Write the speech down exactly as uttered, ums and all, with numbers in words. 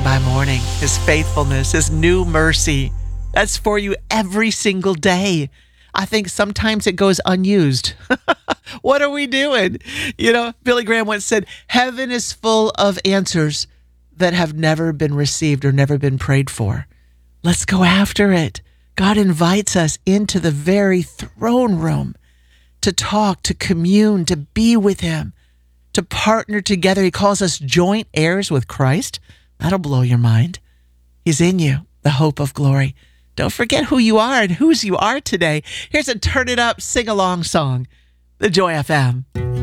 by morning. His faithfulness, His new mercy, that's for you every single day. I think sometimes it goes unused. What are we doing? You know, Billy Graham once said, heaven is full of answers that have never been received or never been prayed for. Let's go after it. God invites us into the very throne room to talk, to commune, to be with Him, to partner together. He calls us joint heirs with Christ. That'll blow your mind. He's in you, the hope of glory. Don't forget who you are and whose you are today. Here's a turn it up, sing along song. The Joy F M.